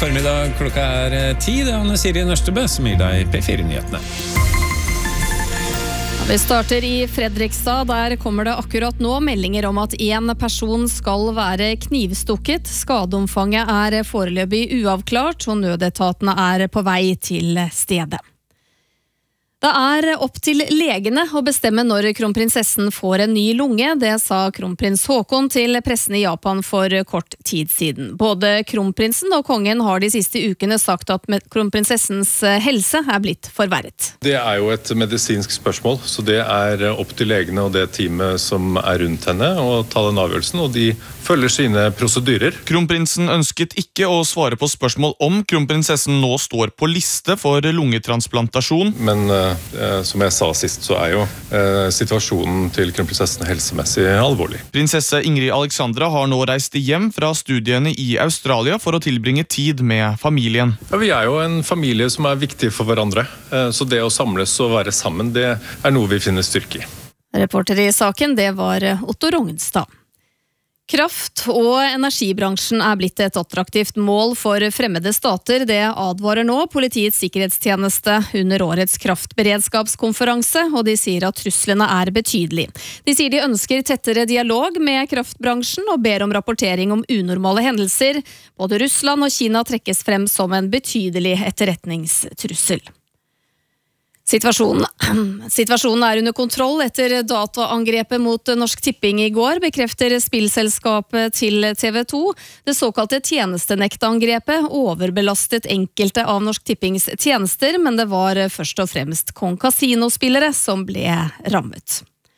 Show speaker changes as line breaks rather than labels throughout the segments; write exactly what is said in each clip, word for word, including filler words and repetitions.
formiddag, klokka er ti. Det er Anne Siri Nørstebø som gir deg P fire-nyhetene.
Vi starter i Fredrikstad. Der kommer det akkurat nå meldinger om at en person skal være knivstukket. Skadeomfanget er foreløpig uavklart, og nødetatene er på vei til stedet. Det er opp til legene å bestemme når kronprinsessen får en ny lunge. Det sa kronprins Haakon til pressen i Japan for kort tid siden. Både kronprinsen og kongen har de siste ukene sagt at kronprinsessens helse er blitt forverret.
Det er jo et medisinsk spørsmål, så det er opp til legene og det teamet som er rundt henne å ta den avgjørelsen, og de følger sine prosedyrer.
Kronprinsen ønsket ikke å svare på spørsmål om kronprinsessen nå står på liste for lungetransplantasjon.
Men eh, som jeg sa sist, så er jo eh, situasjonen til kronprinsessen helsemessig alvorlig.
Prinsesse Ingrid Alexandra har nå reist hjem fra studiene i Australia for å tilbringe tid med familien.
Ja, vi er jo en familie som er viktig for hverandre, eh, så det å samles og være sammen, det er noe vi finner styrke i.
Reporter i saken, det var Otto Rognstad. Kraft- og energibransjen er blitt et attraktivt mål for fremmede stater. Det advarer nå Politiets sikkerhetstjeneste under årets kraftberedskapskonferanse, og de sier at truslene er betydelige. De sier de ønsker tettere dialog med kraftbransjen og ber om rapportering om unormale hendelser. Både Russland og Kina trekkes frem som en betydelig etterretningstrussel. Situasjonen. Situasjonen er under kontroll etter dataangrepet mot Norsk Tipping i går, bekrefter spillselskapet til T V to. Det såkalte tjenestenektangrepet overbelastet enkelte av Norsk Tippings tjenester, men det var først og fremst Kong Casino-spillere som ble rammet.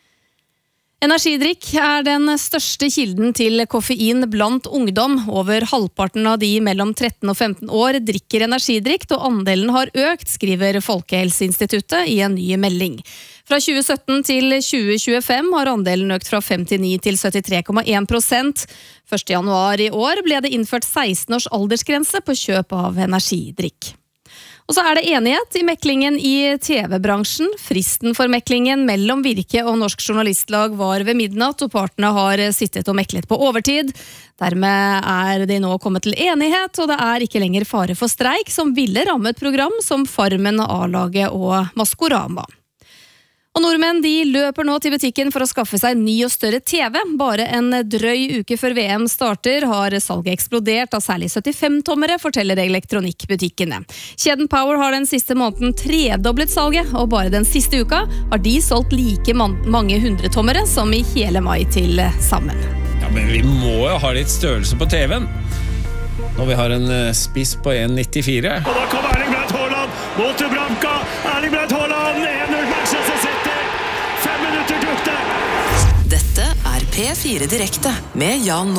Energidrikk er den største kilden til koffein blant ungdom. Over halvparten av de mellom tretten og femten år drikker energidrikk, og andelen har økt, skriver Folkehelseinstituttet i en ny melding. Fra tjue sytten til tjue tjuefem har andelen økt fra femtini til syttitre komma en prosent. første januar i år ble det innført seksten års aldersgrense på kjøp av energidrikk. Og så er det enighet i meklingen i T V-bransjen. Fristen for meklingen mellom Virke og Norsk Journalistlag var ved midnatt, og partene har sittet og meklet på overtid. Dermed er de nå kommet til enighet, og det er ikke lenger fare for streik, som ville rammet program som Farmen, A-laget og Maskorama. Og nordmenn de løper nå til butikken for å skaffe seg ny og større T V. Bare en drøy uke før V M starter har salget eksplodert av særlig syttifem-tommere, forteller elektronikkbutikkene. Kjeden Power har den siste måneden tredoblet salget, og bare den siste uka har de solgt like mange hundretommere som i hele mai til sammen.
Ja, men vi må jo ha litt størrelse på T V-en. Når vi har en spiss på en nittifire.
Og da kommer Erling Braut Haaland mot Dubravka. Erling Braut Haaland, en null Manchester City. Fem minutter tok det.
Dette er P fire Direkte med Jan